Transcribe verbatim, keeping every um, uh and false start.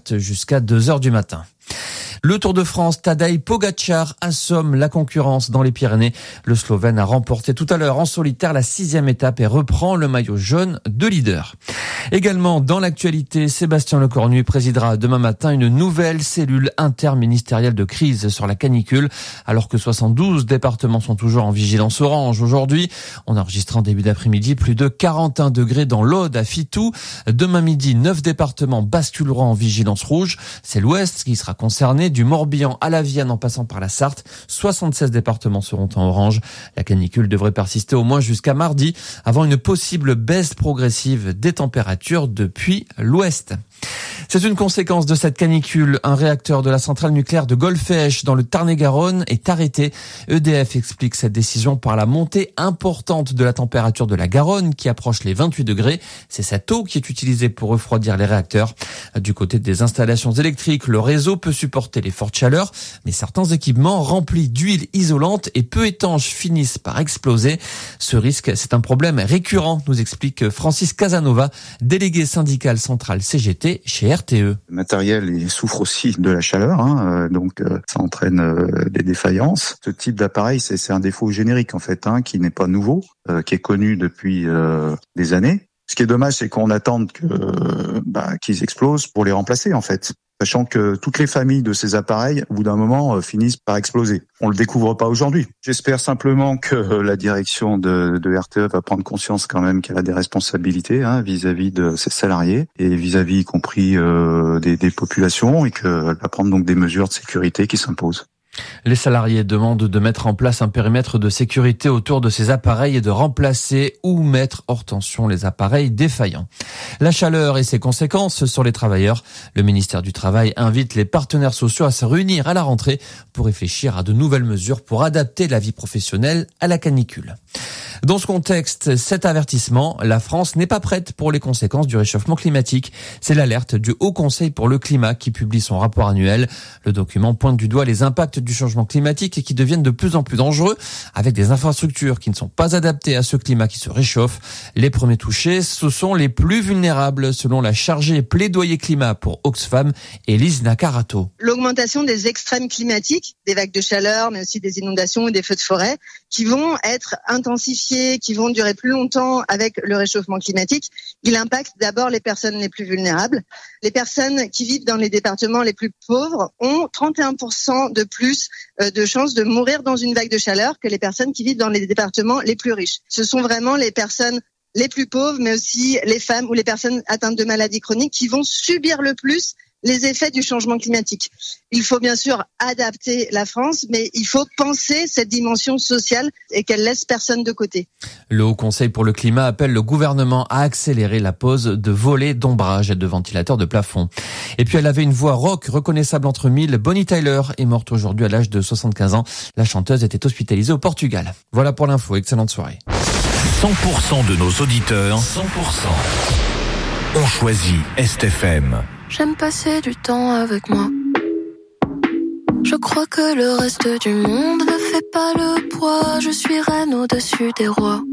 ouverte jusqu'à deux heures du matin. Le Tour de France, Tadej Pogačar assomme la concurrence dans les Pyrénées. Le Slovène a remporté tout à l'heure en solitaire la sixième étape et reprend le maillot jaune de leader. Également dans l'actualité, Sébastien Lecornu présidera demain matin une nouvelle cellule interministérielle de crise sur la canicule. Alors que soixante-douze départements sont toujours en vigilance orange aujourd'hui, on enregistre en début d'après-midi plus de quarante et un degrés dans l'Aude à Fitou. Demain midi, neuf départements basculeront en vigilance rouge. C'est l'Ouest qui sera concerné. Du Morbihan à la Vienne en passant par la Sarthe, soixante-seize départements seront en orange. La canicule devrait persister au moins jusqu'à mardi, avant une possible baisse progressive des températures depuis l'ouest. C'est une conséquence de cette canicule. Un réacteur de la centrale nucléaire de Golfech dans le Tarn-et-Garonne est arrêté. E D F explique cette décision par la montée importante de la température de la Garonne qui approche les vingt-huit degrés. C'est cette eau qui est utilisée pour refroidir les réacteurs. Du côté des installations électriques, le réseau peut supporter les fortes chaleurs, mais certains équipements remplis d'huile isolante et peu étanches finissent par exploser. Ce risque, c'est un problème récurrent, nous explique Francis Casanova, délégué syndical central C G T chez R T E. Le matériel il souffre aussi de la chaleur, hein, donc euh, ça entraîne euh, des défaillances. Ce type d'appareil, c'est, c'est un défaut générique en fait, hein, qui n'est pas nouveau, euh, qui est connu depuis euh, des années. Ce qui est dommage, c'est qu'on attende que, euh, bah, qu'ils explosent pour les remplacer en fait. Sachant que toutes les familles de ces appareils, au bout d'un moment, euh, finissent par exploser. On le découvre pas aujourd'hui. J'espère simplement que euh, la direction de, de R T E va prendre conscience quand même qu'elle a des responsabilités hein, vis-à-vis de ses salariés et vis-à-vis y compris euh, des, des populations et qu'elle va prendre donc des mesures de sécurité qui s'imposent. Les salariés demandent de mettre en place un périmètre de sécurité autour de ces appareils et de remplacer ou mettre hors tension les appareils défaillants. La chaleur et ses conséquences sur les travailleurs. Le ministère du Travail invite les partenaires sociaux à se réunir à la rentrée pour réfléchir à de nouvelles mesures pour adapter la vie professionnelle à la canicule. Dans ce contexte, cet avertissement, la France n'est pas prête pour les conséquences du réchauffement climatique. C'est l'alerte du Haut Conseil pour le climat qui publie son rapport annuel. Le document pointe du doigt les impacts du changement climatique et qui deviennent de plus en plus dangereux avec des infrastructures qui ne sont pas adaptées à ce climat qui se réchauffe. Les premiers touchés, ce sont les plus vulnérables selon la chargée plaidoyer climat pour Oxfam, Élise Nakarato. L'augmentation des extrêmes climatiques, des vagues de chaleur, mais aussi des inondations et des feux de forêt qui vont être intensifiés, qui vont durer plus longtemps avec le réchauffement climatique, il impacte d'abord les personnes les plus vulnérables. Les personnes qui vivent dans les départements les plus pauvres ont trente et un pour cent de plus de chances de mourir dans une vague de chaleur que les personnes qui vivent dans les départements les plus riches. Ce sont vraiment les personnes les plus pauvres, mais aussi les femmes ou les personnes atteintes de maladies chroniques qui vont subir le plus les effets du changement climatique. Il faut bien sûr adapter la France, mais il faut penser cette dimension sociale et qu'elle laisse personne de côté. Le Haut Conseil pour le climat appelle le gouvernement à accélérer la pose de volets d'ombrage et de ventilateurs de plafond. Et puis elle avait une voix rock reconnaissable entre mille. Bonnie Tyler est morte aujourd'hui à l'âge de soixante-quinze ans. La chanteuse était hospitalisée au Portugal. Voilà pour l'info. Excellente soirée. cent pour cent de nos auditeurs, cent pour cent ont choisi S T F M. J'aime passer du temps avec moi. Je crois que le reste du monde ne fait pas le poids. Je suis reine au-dessus des rois.